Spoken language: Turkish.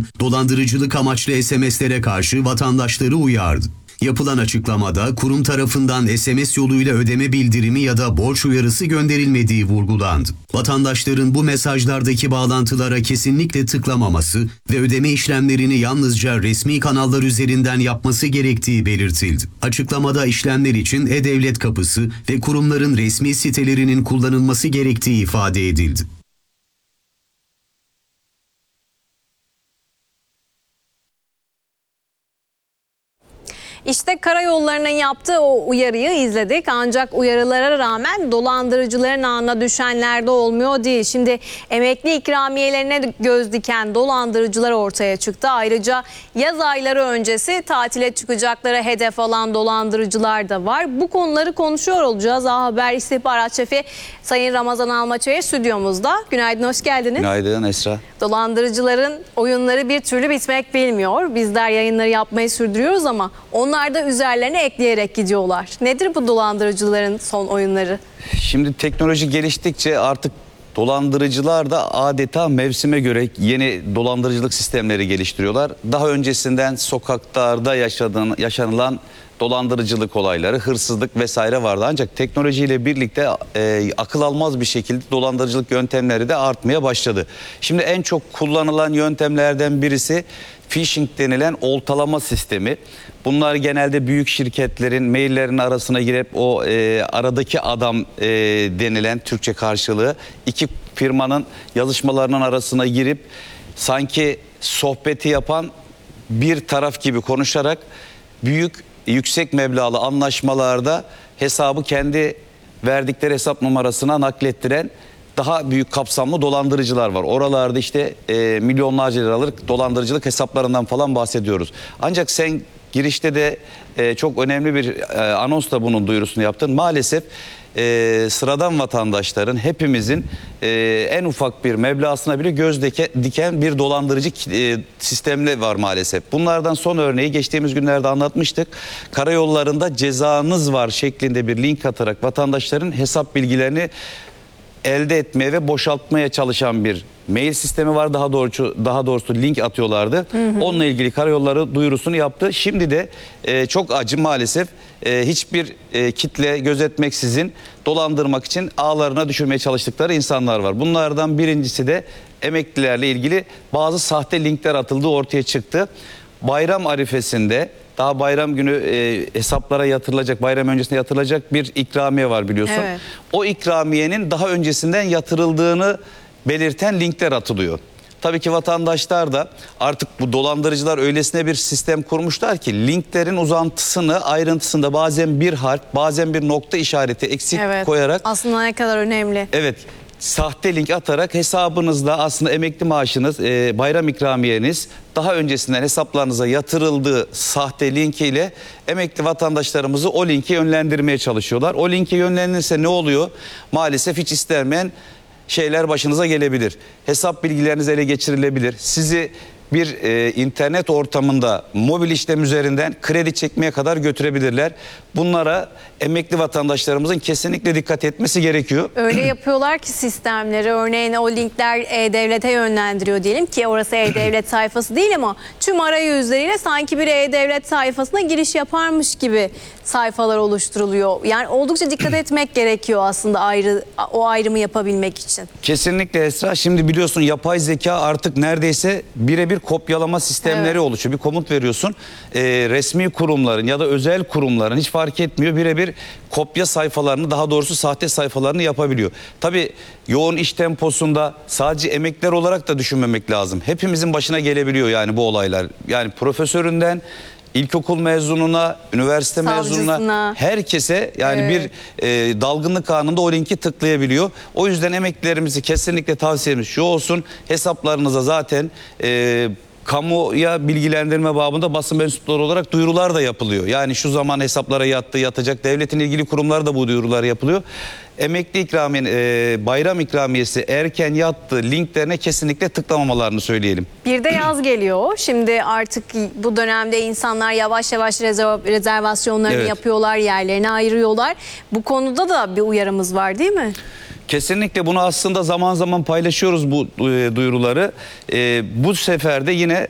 Bakan, dolandırıcılık amaçlı SMS'lere karşı vatandaşları uyardı. Yapılan açıklamada kurum tarafından SMS yoluyla ödeme bildirimi ya da borç uyarısı gönderilmediği vurgulandı. Vatandaşların bu mesajlardaki bağlantılara kesinlikle tıklamaması ve ödeme işlemlerini yalnızca resmi kanallar üzerinden yapması gerektiği belirtildi. Açıklamada işlemler için E-Devlet Kapısı ve kurumların resmi sitelerinin kullanılması gerektiği ifade edildi. İşte karayollarının yaptığı o uyarıyı izledik. Ancak uyarılara rağmen dolandırıcıların ağına düşenler de olmuyor değil. Şimdi emekli ikramiyelerine göz diken dolandırıcılar ortaya çıktı. Ayrıca yaz ayları öncesi tatile çıkacaklara hedef alan dolandırıcılar da var. Bu konuları konuşuyor olacağız. A Haber İstihbarat Şefi Sayın Ramazan Almaçoğlu stüdyomuzda. Günaydın, hoş geldiniz. Günaydın Esra. Dolandırıcıların oyunları bir türlü bitmek bilmiyor. Bizler yayınları yapmayı sürdürüyoruz ama onlar da üzerlerine ekleyerek gidiyorlar. Nedir bu dolandırıcıların son oyunları? Şimdi teknoloji geliştikçe artık dolandırıcılar da adeta mevsime göre yeni dolandırıcılık sistemleri geliştiriyorlar. Daha öncesinden sokaklarda yaşanılan dolandırıcılık olayları, hırsızlık vesaire vardı. Ancak teknolojiyle birlikte akıl almaz bir şekilde dolandırıcılık yöntemleri de artmaya başladı. Şimdi en çok kullanılan yöntemlerden birisi phishing denilen oltalama sistemi. Bunlar genelde büyük şirketlerin maillerinin arasına girip o aradaki adam denilen Türkçe karşılığı iki firmanın yazışmalarının arasına girip sanki sohbeti yapan bir taraf gibi konuşarak yüksek meblağlı anlaşmalarda hesabı kendi verdikleri hesap numarasına naklettiren daha büyük kapsamlı dolandırıcılar var. Oralarda işte milyonlarca liralık dolandırıcılık hesaplarından falan bahsediyoruz. Ancak sen girişte de çok önemli bir anonsla bunun duyurusunu yaptın. Maalesef sıradan vatandaşların, hepimizin en ufak bir meblağına bile göz diken bir dolandırıcı sistemle var maalesef. Bunlardan son örneği geçtiğimiz günlerde anlatmıştık. Karayollarında cezanız var şeklinde bir link atarak vatandaşların hesap bilgilerini elde etmeye ve boşaltmaya çalışan bir mail sistemi var. Daha doğrusu link atıyorlardı. Onunla ilgili karayolları duyurusunu yaptı. Şimdi de çok acı maalesef hiçbir kitle gözetmeksizin dolandırmak için ağlarına düşürmeye çalıştıkları insanlar var. Bunlardan birincisi de emeklilerle ilgili bazı sahte linkler atıldığı ortaya çıktı. Bayram arifesinde daha bayram günü hesaplara yatırılacak, bayram öncesinde yatırılacak bir ikramiye var biliyorsun. Evet. O ikramiyenin daha öncesinden yatırıldığını belirten linkler atılıyor. Tabii ki vatandaşlar da artık bu dolandırıcılar öylesine bir sistem kurmuşlar ki linklerin uzantısını, ayrıntısında bazen bir harf, bazen bir nokta işareti eksik koyarak. Aslında ne kadar önemli. Evet. Sahte link atarak hesabınızda aslında emekli maaşınız, bayram ikramiyeniz daha öncesinden hesaplarınıza yatırıldığı sahte linkiyle emekli vatandaşlarımızı o linke yönlendirmeye çalışıyorlar. O linke yönlendirirse ne oluyor? Maalesef hiç istenmeyen şeyler başınıza gelebilir. Hesap bilgileriniz ele geçirilebilir. Sizi bir internet ortamında mobil işlem üzerinden kredi çekmeye kadar götürebilirler. Bunlara emekli vatandaşlarımızın kesinlikle dikkat etmesi gerekiyor. Öyle yapıyorlar ki sistemleri, örneğin o linkler E-Devlet'e yönlendiriyor diyelim ki orası E-Devlet sayfası değil ama tüm arayüzleriyle sanki bir E-Devlet sayfasına giriş yaparmış gibi sayfalar oluşturuluyor. Yani oldukça dikkat etmek gerekiyor aslında o ayrımı yapabilmek için. Kesinlikle Esra. Şimdi biliyorsun yapay zeka artık neredeyse birebir kopyalama sistemleri oluşuyor. Bir komut veriyorsun. Resmi kurumların ya da özel kurumların hiç fark etmiyor. Birebir kopya sayfalarını, daha doğrusu sahte sayfalarını yapabiliyor. Tabii yoğun iş temposunda sadece emekliler olarak da düşünmemek lazım. Hepimizin başına gelebiliyor yani bu olaylar. Yani profesöründen İlkokul mezununa, üniversite mezununa, herkese yani bir dalgınlık anında o linki tıklayabiliyor. O yüzden emeklilerimizi kesinlikle tavsiyemiz şu olsun: hesaplarınıza zaten kamuya bilgilendirme babında basın mensupları olarak duyurular da yapılıyor. Yani şu zaman hesaplara yattı, yatacak, devletin ilgili kurumlar da bu duyurular yapılıyor. Emekli ikramiye, bayram ikramiyesi erken yattı linklerine kesinlikle tıklamamalarını söyleyelim. Bir de yaz geliyor. Şimdi artık bu dönemde insanlar yavaş yavaş rezervasyonlarını yapıyorlar, yerlerini ayırıyorlar. Bu konuda da bir uyarımız var değil mi? Kesinlikle bunu aslında zaman zaman paylaşıyoruz bu duyuruları. Bu sefer de yine